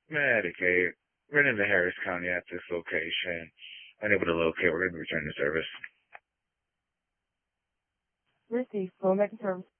Medicaid. We're in the Harris County at this location. Unable to locate. We're going to be returning to service. Received. Phone back to service.